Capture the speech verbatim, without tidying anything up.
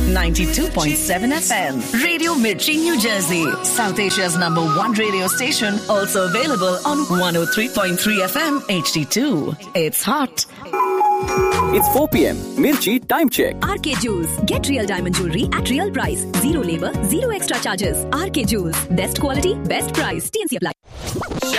ninety-two point seven F M. Radio Mirchi, New Jersey. South Asia's number one radio station. Also available on one oh three point three F M H D two. It's hot. It's four p.m. Mirchi time check. R K Jewels. Get real diamond jewelry at real price. Zero labor, zero extra charges. R K Jewels. Best quality, best price. T N C apply.